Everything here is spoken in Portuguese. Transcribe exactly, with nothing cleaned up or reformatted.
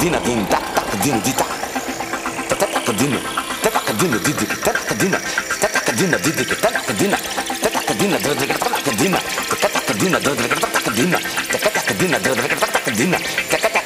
dina din da da dina di da da da dina da da dina di di da da dina da da dina di di da da dina da da dina da da dina da da dina da da dina da da dina da da dina da da dina da da dina